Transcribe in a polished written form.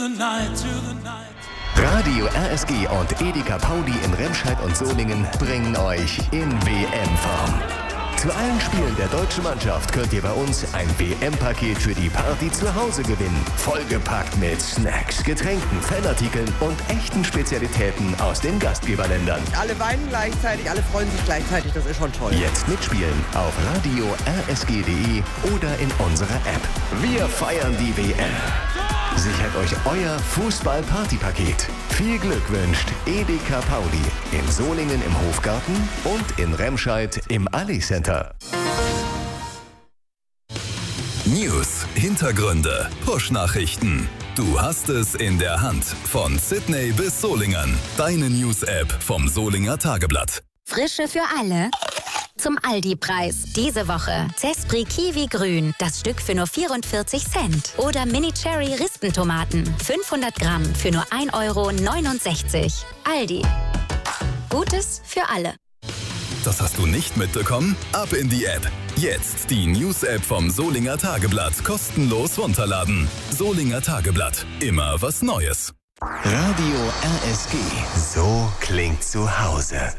Radio RSG und Edeka Pauli in Remscheid und Solingen bringen euch in WM-Form. Zu allen Spielen der deutschen Mannschaft könnt ihr bei uns ein WM-Paket für die Party zu Hause gewinnen. Vollgepackt mit Snacks, Getränken, Fanartikeln und echten Spezialitäten aus den Gastgeberländern. Alle weinen gleichzeitig, alle freuen sich gleichzeitig, das ist schon toll. Jetzt mitspielen auf radio rsg.de oder in unserer App. Wir feiern die WM. Sichert euch euer Fußball-Party-Paket. Viel Glück wünscht Edeka Pauli in Solingen im Hofgarten und in Remscheid im Ali Center. News, Hintergründe, Push-Nachrichten. Du hast es in der Hand. Von Sydney bis Solingen. Deine News-App vom Solinger Tageblatt. Frische für alle. Zum Aldi-Preis. Diese Woche Zespri Kiwi Grün, das Stück für nur 44 Cent. Oder Mini Cherry Rispentomaten, 500 Gramm für nur 1,69 €. Aldi. Gutes für alle. Das hast du nicht mitbekommen? Ab in die App. Jetzt die News-App vom Solinger Tageblatt kostenlos runterladen. Solinger Tageblatt. Immer was Neues. Radio RSG. So klingt zu Hause.